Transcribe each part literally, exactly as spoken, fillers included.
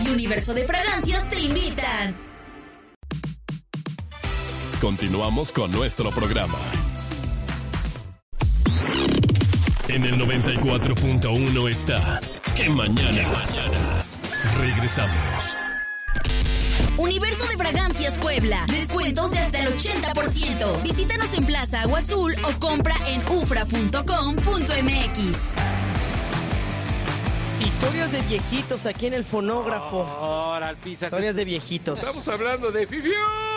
y Universo de Fragancias te invitan. Continuamos con nuestro programa. En el noventa y cuatro punto uno está ¿Qué mañanas? Regresamos. Universo de Fragancias Puebla. Descuentos de hasta el ochenta por ciento. Visítanos en Plaza Agua Azul o compra en ufra punto com punto m x. Historias de viejitos aquí en el fonógrafo. Ahora, al pisa. Historias de viejitos. Estamos hablando de Fifiu.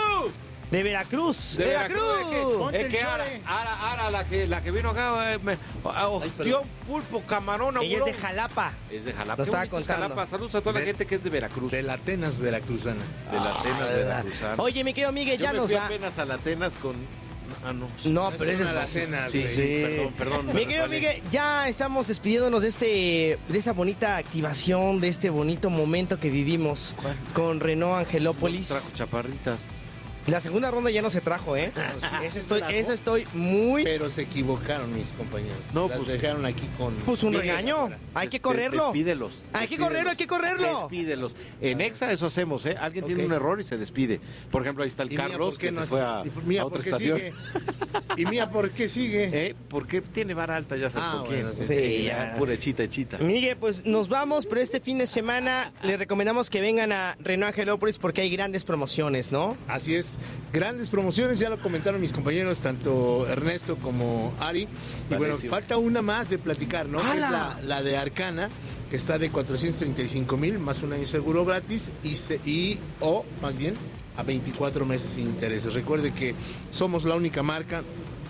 De Veracruz. De Veracruz. Veracruz. Es que, es que ahora, ahora, ahora la que la que vino acá eh, me hostió pulpo, camarón, Ella es de Jalapa. Es de Jalapa. Lo estaba Qué bonito es contando. Jalapa. Saludos a toda la De- gente que es de Veracruz. De la Atenas veracruzana. De la Atenas Ah, veracruzana. Oye, mi querido Miguel, Yo ya me nos fui va. apenas a la Atenas con... Ah, no. No, Es pero ese una es de las cenas, Sí, güey. sí. Perdón, perdón. Mi querido vale. Miguel, ya estamos despidiéndonos de este, de esa bonita activación, de este bonito momento que vivimos ¿Cuál? con Renault Angelópolis. Trajo chaparritas. La segunda ronda ya no se trajo, ¿eh? Eso estoy, eso estoy muy... Pero se equivocaron mis compañeros. No, Las pues- dejaron aquí con... Pues un Bien. regaño. Hay que correrlo. Despídelos. Hay que Despídelos. correrlo, hay que correrlo. Despídelos. En Exa eso hacemos, ¿eh? Alguien tiene Ok. un error y se despide. Por ejemplo, ahí está el ¿Y mía Carlos por qué que no se fue está? a, ¿Y mía a por otra qué estación. sigue? ¿Y mía por qué sigue? ¿Eh? Porque tiene vara alta, ya sabes Ah, con quién. bueno, sí, Sí, ya. ya, pura hechita, hechita. Miguel, pues nos vamos, pero este fin de semana les recomendamos que vengan a Renault Angelópolis porque hay grandes promociones, ¿no? Así es, grandes promociones, ya lo comentaron mis compañeros, tanto Ernesto como Ari. Y bueno, Valecio. falta una más de platicar, ¿no? Que es la, la de Arcana, que está de cuatrocientos treinta y cinco mil, más un año seguro gratis, y, se, y o más bien a veinticuatro meses sin intereses. Recuerde que somos la única marca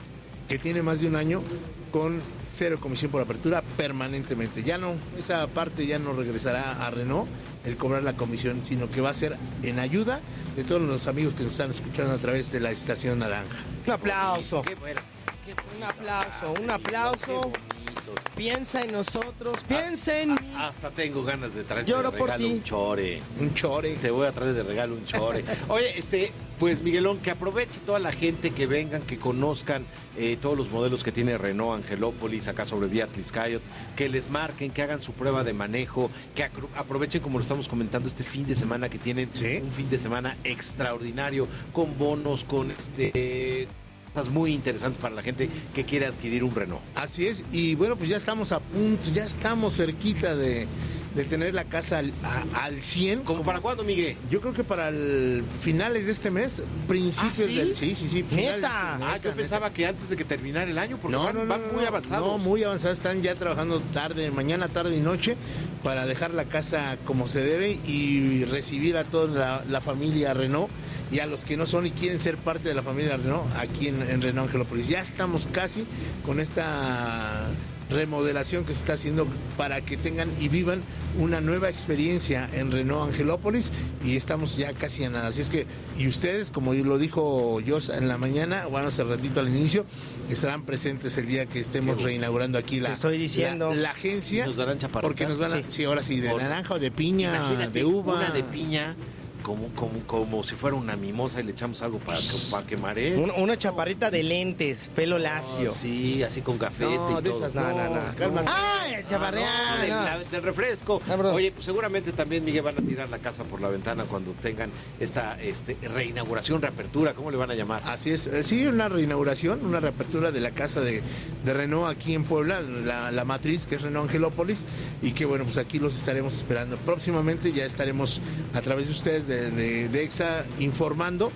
que tiene más de un año con cero comisión por apertura permanentemente. Ya no, esa parte ya no regresará a Renault el cobrar la comisión, sino que va a ser en ayuda de todos los amigos que nos están escuchando a través de la Estación Naranja. Un aplauso. Qué bueno. Qué Un aplauso, un aplauso. Qué bonito. Piensa en nosotros, piensa en mí. Hasta tengo ganas de traerte Lloro de por regalo ti. un chore. Un chore. Te voy a traer de regalo un chore. Oye, este, pues Miguelón, que aproveche toda la gente que vengan, que conozcan eh, todos los modelos que tiene Renault Angelópolis acá sobre Vía Tliscayot, que les marquen, que hagan su prueba de manejo, que acro- aprovechen, como lo estamos comentando, este fin de semana que tienen, Sí. un fin de semana extraordinario, con bonos, con este cosas muy interesantes para la gente que quiere adquirir un Renault. Así es, y bueno, pues ya estamos a punto, ya estamos cerquita de, de tener la casa al, a- al cien. ¿Cómo para cuándo, Miguel? Yo creo que para el finales de este mes, principios ¿Ah, sí? del... Sí, sí, sí. finales de este- Neta. Ah, neta, yo neta. pensaba que antes de que terminara el año, porque No, van, no, no, van no, muy no. avanzados. No, muy avanzados. Están ya trabajando tarde, mañana, tarde y noche para dejar la casa como se debe y recibir a toda la, la familia Renault y a los que no son y quieren ser parte de la familia Renault aquí en, en Renault Angelópolis. Ya estamos casi con esta remodelación que se está haciendo para que tengan y vivan una nueva experiencia en Renault Angelópolis y estamos ya casi a nada. Así es que, y ustedes, como lo dijo Jos en la mañana, bueno, hace ratito al inicio, estarán presentes el día que estemos reinaugurando aquí la, Te estoy diciendo. la, la agencia. ¿Nos darán chaparritas? Porque nos van a, Sí. sí, ahora sí, de Por- naranja o de piña, Imagínate de uva. una de piña, como, como, como si fuera una mimosa y le echamos algo para que, para que maree. Una, una chaparrita de lentes, pelo lacio. Oh, sí, así con café No, y de todo. esas No, no, no. cálmate. ¡Ay, chaparreada! Ah, del, la- del refresco. Ah, perdón. Oye, pues seguramente también, Miguel, van a tirar la casa por la ventana cuando tengan esta este, reinauguración, reapertura, ¿cómo le van a llamar? Así es, eh, sí, una reinauguración, una reapertura de la casa de, de Renault aquí en Puebla, la, la matriz que es Renault Angelópolis, y que bueno, pues aquí los estaremos esperando. Próximamente ya estaremos a través de ustedes de, de, de EXA informando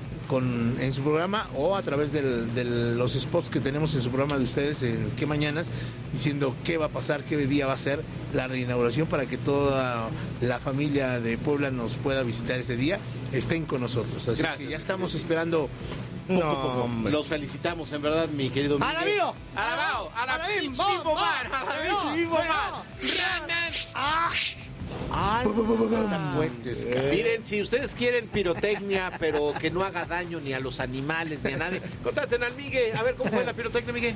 con, en su programa o a través del- de los spots que tenemos en su programa de ustedes en Qué Mañanas, diciendo qué va a pasar, qué día va a ser la reinauguración para que toda la familia de Puebla nos pueda visitar ese día, estén con nosotros. Así Gracias. que ya estamos esperando No, poco a poco. hombre. Los felicitamos, en verdad, mi querido Miguel. ¡Alabío! ¡Alabao! ¡Alabim! ¡Alabim! ¡Bom! ¡Bom! ¡Alabim! Hasta puentes, cara. Miren, si ustedes quieren pirotecnia, pero que no haga daño ni a los animales ni a nadie, contraten al Miguel. A ver, ¿cómo fue la pirotecnia, Miguel?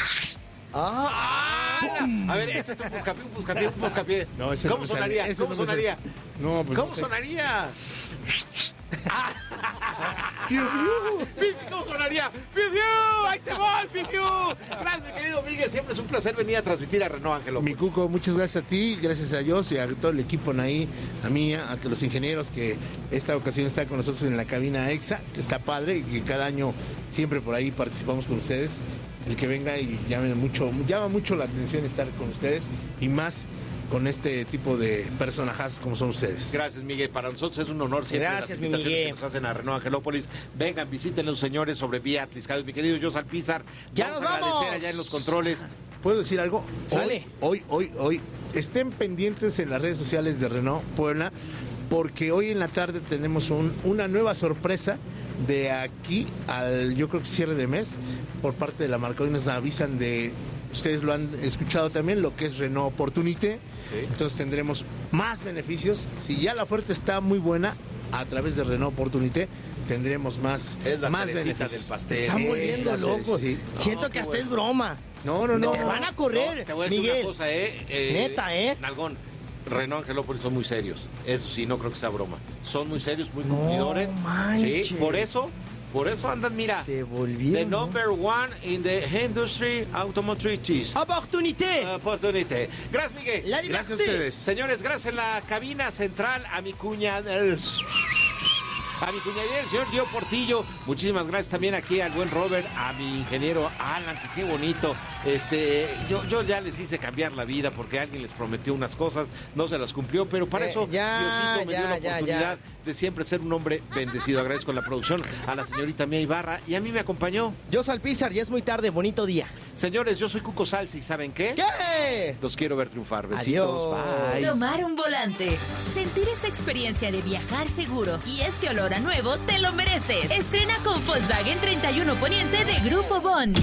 Ah, a ver, échate un buscapié, un buscapié, un buscapié. No, ese ¿Cómo no me sonaría? sale, ese ¿Cómo no me sonaría? No, pues ¿Cómo no sé. sonaría? Fiu, fiu. Fiu, ¿cómo sonaría? ¡Fiu, fiu! ¡Ahí te voy, fiu, fiu! Gracias, mi querido Miguel. Siempre es un placer venir a transmitir a Renault Angelópolis. Mi Cuco, muchas gracias a ti, gracias a Dios y a todo el equipo Naí, a mí, a los ingenieros que esta ocasión están con nosotros en la cabina EXA, que está padre y que cada año siempre por ahí participamos con ustedes. El que venga y llame mucho, llama mucho la atención estar con ustedes y más con este tipo de personajes como son ustedes. Gracias, Miguel. Para nosotros es un honor siempre Gracias, las mi invitaciones Miguel. que nos hacen a Renault Angelópolis. Vengan, visiten los señores sobre Vía Atliscado. Mi querido Jos Alpizar, ¡Ya vamos nos a agradecer vamos! allá en los controles. ¿Puedo decir algo? Sale. Hoy, hoy, hoy, hoy, estén pendientes en las redes sociales de Renault Puebla, porque hoy en la tarde tenemos un, una nueva sorpresa de aquí al, yo creo que cierre de mes, por parte de la marca. Hoy nos avisan de, ustedes lo han escuchado también, lo que es Renault Opportunité. Sí. Entonces tendremos más beneficios. Si ya la oferta está muy buena, a través de Renault Opportunité tendremos más, es la más cerecita beneficios. del pastel. Están volviendo Es la locos. cere- sí. Siento No, que hasta bueno. es broma. No, no, no. Te van a correr, No, te voy a decir Miguel. una cosa, ¿eh? eh Neta, ¿eh? Nalgón, Renault Angelópolis son muy serios. Eso sí, no creo que sea broma. Son muy serios, muy No cumplidores. manches. Sí, por eso, por eso andan, mira. Se The volvieron. number one in the industry automotriz. Opportunité. Oportunité. Gracias, Miguel. La Gracias a liberté. ustedes. Señores, gracias en la cabina central a mi cuñada. A mi cuñadía, el señor Dio Portillo. Muchísimas gracias también aquí al buen Robert, a mi ingeniero Alan, que qué bonito. Este, yo, yo ya les hice cambiar la vida porque alguien les prometió unas cosas, no se las cumplió, pero para Eh, eso ya, Diosito me ya, dio la ya, oportunidad de siempre ser un hombre bendecido. Agradezco a la producción, a la señorita Mía Ibarra, y a mí me acompañó. Yo soy Alpizar, ya es muy tarde, bonito día. Señores, yo soy Cuco Salsi, ¿saben qué? ¿Qué? Los quiero ver triunfar. Besitos. Adiós. Bye. Tomar un volante, sentir esa experiencia de viajar seguro y ese olor a nuevo te lo mereces. Estrena con Volkswagen treinta y uno Poniente de Grupo Bond.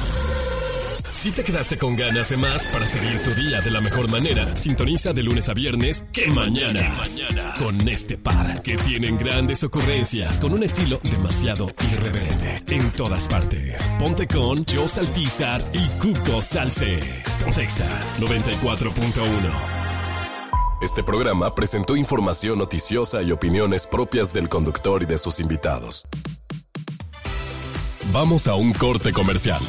Si te quedaste con ganas de más para seguir tu día de la mejor manera, sintoniza de lunes a viernes ¡Qué mañanas! Con este par que tienen grandes ocurrencias con un estilo demasiado irreverente. En todas partes, ponte con Jos Alpizar y Cuco Salse. Pontexa noventa y cuatro punto uno. Este programa presentó información noticiosa y opiniones propias del conductor y de sus invitados. Vamos a un corte comercial.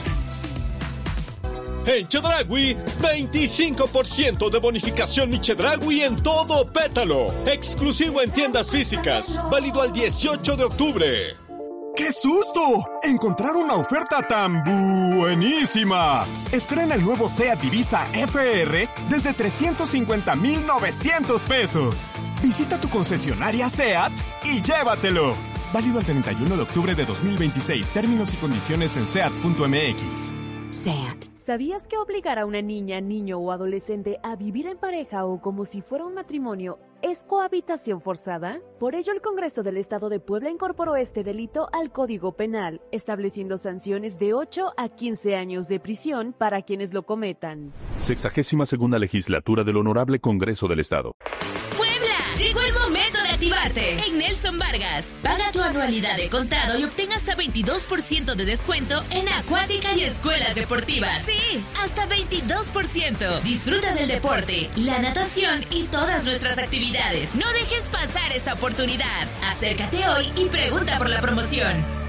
En Chedraui, veinticinco por ciento de bonificación Mi Chedraui en todo Pétalo. Exclusivo en tiendas físicas. Válido al dieciocho de octubre. ¡Qué susto! Encontrar una oferta tan buenísima. Estrena el nuevo SEAT Divisa F R desde trescientos cincuenta mil novecientos pesos. Visita tu concesionaria SEAT y llévatelo. Válido al treinta y uno de octubre de dos mil veintiséis. Términos y condiciones en seat punto m x. SEAT. ¿Sabías que obligar a una niña, niño o adolescente a vivir en pareja o como si fuera un matrimonio es cohabitación forzada? Por ello, el Congreso del Estado de Puebla incorporó este delito al Código Penal, estableciendo sanciones de ocho a quince años de prisión para quienes lo cometan. Sexagésima segunda legislatura del Honorable Congreso del Estado. ¡Puebla! Llegó el momento de activarte en Nelson Vargas. Paga tu anualidad de contado y obtén hasta veintidós por ciento de descuento en acuática y escuelas deportivas. Sí, hasta veintidós por ciento. Disfruta del deporte, la natación y todas nuestras actividades. No dejes pasar esta oportunidad. Acércate hoy y pregunta por la promoción.